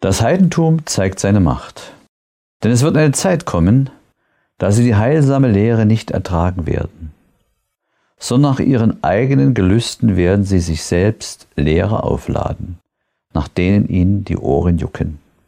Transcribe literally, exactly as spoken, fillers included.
Das Heidentum zeigt seine Macht. Denn es wird eine Zeit kommen, da sie die heilsame Lehre nicht ertragen werden. Sondern nach ihren eigenen Gelüsten werden sie sich selbst Lehre aufladen, nach denen ihnen die Ohren jucken.